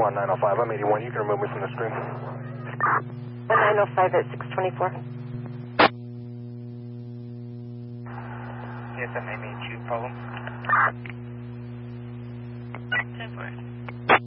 905. I'm 81. You can remove me from the stream. 905 at 624. Yes, I'm aiming 2 problem. 10-4.